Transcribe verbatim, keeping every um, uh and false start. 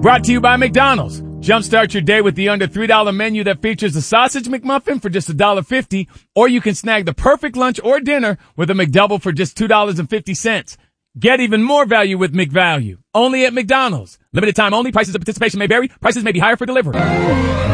Brought to you by McDonald's. Jumpstart your day with the under three dollar menu that features a sausage McMuffin for just one dollar fifty, or you can snag the perfect lunch or dinner with a McDouble for just two dollars and fifty cents. Get even more value with McValue. Only at McDonald's. Limited time only. Prices of participation may vary. Prices may be higher for delivery.